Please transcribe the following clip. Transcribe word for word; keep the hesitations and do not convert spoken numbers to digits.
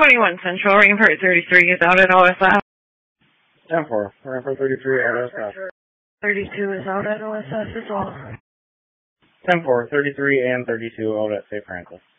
twenty-one Central, Rampart thirty-three is out at O S S. ten four, Rampart thirty-three at O S S. thirty-two is out at O S S as well. ten four, thirty-three and thirty-two out at Saint Francis.